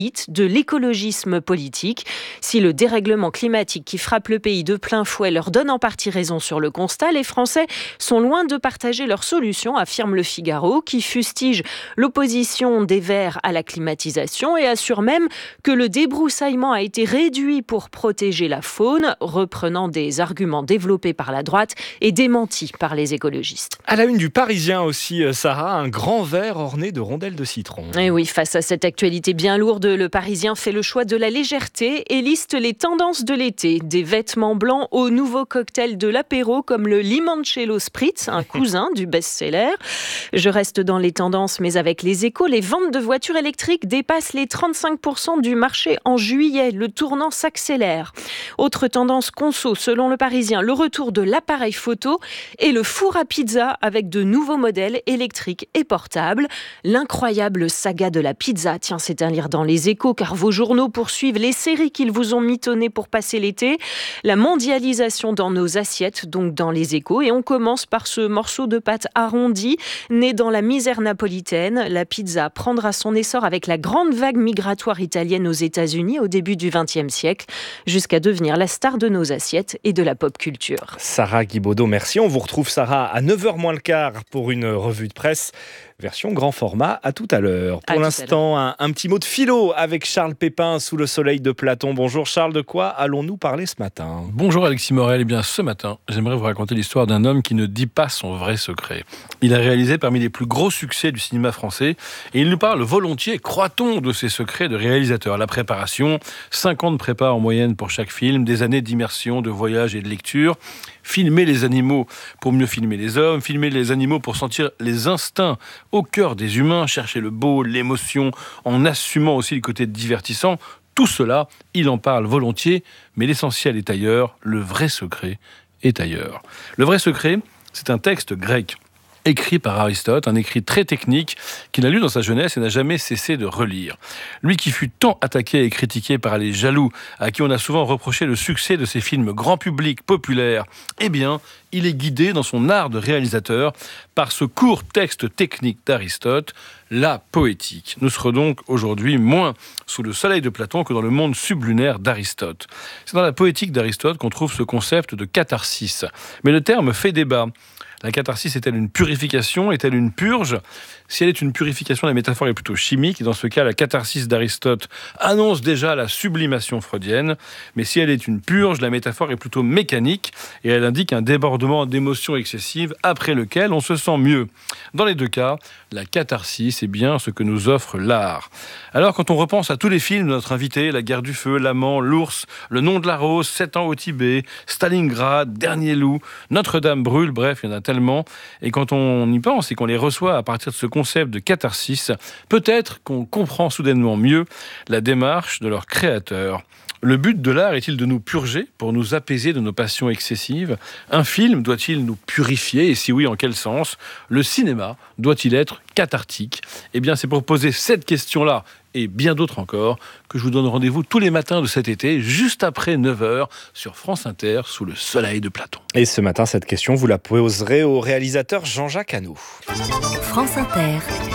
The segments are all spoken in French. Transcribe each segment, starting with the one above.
de l'écologisme politique. Si le dérèglement climatique qui frappe le pays de plein fouet leur donne en partie raison sur le constat, les Français sont loin de partager leurs solutions, affirme Le Figaro, qui fustige l'opposition des Verts à la climatisation et assure même que le débroussaillement a été réduit pour protéger la faune, reprenant des arguments développés par la droite et démentis par les écologistes. À la une du Parisien aussi, Sarah, un grand verre orné de rondelles de citron. Et oui, face à cette actualité bien lourde, le Parisien fait le choix de la légèreté et liste les tendances de l'été. Des vêtements blancs aux nouveaux cocktails de l'apéro comme le Limoncello Spritz, un cousin du best-seller. Je reste dans les tendances, mais avec les Échos, les ventes de voitures électriques dépassent les 35% du marché en juillet. Le tournant s'accélère. Autre tendance conso, selon le Parisien, le retour de l'appareil photo et le four à pizza avec de nouveaux modèles électriques et portables. L'incroyable saga de la pizza, tiens, c'est un lire dans les Échos, car vos journaux poursuivent les séries qu'ils vous ont mitonnées pour passer l'été. La mondialisation dans nos assiettes, donc dans les Échos. Et on commence par ce morceau de pâte arrondi, né dans la misère napolitaine. La pizza prendra son essor avec la grande vague migratoire italienne aux États-Unis au début du XXe siècle, jusqu'à devenir la star de nos assiettes et de la pop culture. Sarah Guibaudot, merci. On vous retrouve, Sarah, à 9h moins le quart pour une revue de presse. Version grand format, à tout à l'heure. Pour l'instant, un petit mot de philo avec Charles Pépin sous le soleil de Platon. Bonjour Charles, de quoi allons-nous parler ce matin ? Bonjour Alexis Morel, eh bien ce matin, j'aimerais vous raconter l'histoire d'un homme qui ne dit pas son vrai secret. Il a réalisé parmi les plus gros succès du cinéma français et il nous parle volontiers, croit-on, de ses secrets de réalisateur. La préparation, 5 ans de prépa en moyenne pour chaque film, des années d'immersion, de voyage et de lecture. Filmer les animaux pour mieux filmer les hommes, filmer les animaux pour sentir les instincts au cœur des humains, chercher le beau, l'émotion, en assumant aussi le côté divertissant. Tout cela, il en parle volontiers, mais l'essentiel est ailleurs, le vrai secret est ailleurs. Le vrai secret, c'est un texte grec écrit par Aristote, un écrit très technique qu'il a lu dans sa jeunesse et n'a jamais cessé de relire. Lui qui fut tant attaqué et critiqué par les jaloux, à qui on a souvent reproché le succès de ses films grand public, populaires, eh bien, il est guidé dans son art de réalisateur par ce court texte technique d'Aristote, la poétique. Nous serons donc aujourd'hui moins sous le soleil de Platon que dans le monde sublunaire d'Aristote. C'est dans la poétique d'Aristote qu'on trouve ce concept de catharsis. Mais le terme fait débat. La catharsis est-elle une purification ? Est-elle une purge ? Si elle est une purification, la métaphore est plutôt chimique. Dans ce cas, la catharsis d'Aristote annonce déjà la sublimation freudienne. Mais si elle est une purge, la métaphore est plutôt mécanique et elle indique un débordement d'émotions excessives après lequel on se sent mieux. Dans les deux cas, la catharsis est bien ce que nous offre l'art. Alors, quand on repense à tous les films de notre invité, La guerre du feu, L'amant, L'ours, Le nom de la rose, 7 ans au Tibet, Stalingrad, Dernier loup, Notre-Dame brûle, bref, il y en a tellement. Et quand on y pense et qu'on les reçoit à partir de ce concept de catharsis, peut-être qu'on comprend soudainement mieux la démarche de leur créateur. Le but de l'art est-il de nous purger pour nous apaiser de nos passions excessives ? Un film doit-il nous purifier ? Et si oui, en quel sens ? Le cinéma doit-il être cathartique ? Eh bien, c'est pour poser cette question-là et bien d'autres encore que je vous donne rendez-vous tous les matins de cet été, juste après 9h, sur France Inter, sous le soleil de Platon. Et ce matin, cette question, vous la poserez au réalisateur Jean-Jacques Hano. France Inter.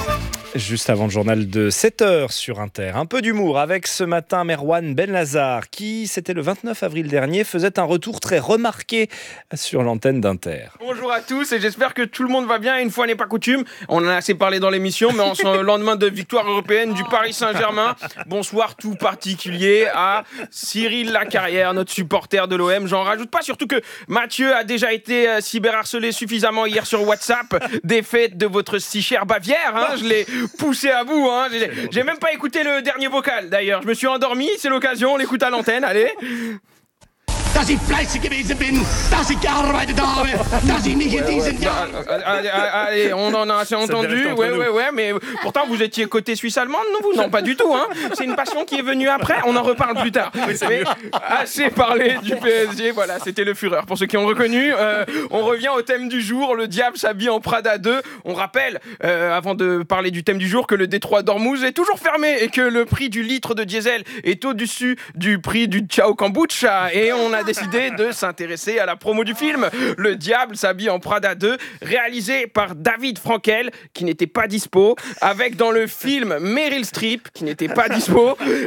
Juste avant le journal de 7h sur Inter. Un peu d'humour avec ce matin Merwan Benlazar qui, c'était le 29 avril dernier, faisait un retour très remarqué sur l'antenne d'Inter. Bonjour à tous et j'espère que tout le monde va bien. Une fois n'est pas coutume, on en a assez parlé dans l'émission, mais en ce lendemain de victoire européenne du Paris Saint-Germain, bonsoir tout particulier à Cyril Lacarrière, notre supporter de l'OM. J'en rajoute pas, surtout que Mathieu a déjà été cyberharcelé suffisamment hier sur WhatsApp. Défaite de votre si chère Bavière, hein, je l'ai poussé à bout, hein. J'ai même pas écouté le dernier vocal d'ailleurs. Je me suis endormi, c'est l'occasion, on l'écoute à l'antenne, allez. Dass ich fleißig gewesen bin, dass ich gearbeitet habe, dass ich nicht in diesen Jahren... Allez, on en a assez entendu, ouais, mais pourtant vous étiez côté suisse-allemande, non vous ? Non, pas du tout, hein. C'est une passion qui est venue après, on en reparle plus tard. Mais assez parlé du PSG, voilà, c'était le Fureur. Pour ceux qui ont reconnu, on revient au thème du jour, le diable s'habille en Prada 2. On rappelle, avant de parler du thème du jour, que le détroit d'Ormuz est toujours fermé et que le prix du litre de diesel est au-dessus du prix du Ciao Kombucha. Et on a décidé de s'intéresser à la promo du film. Le diable s'habille en Prada 2, réalisé par David Frankel, qui n'était pas dispo, avec dans le film Meryl Streep, qui n'était pas dispo,